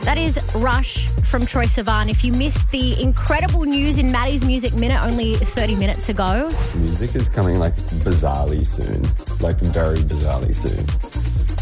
That is Rush from Troye Sivan. If you missed the incredible news in Maddie's Music Minute only 30 minutes ago. Music is coming like bizarrely soon, like very bizarrely soon.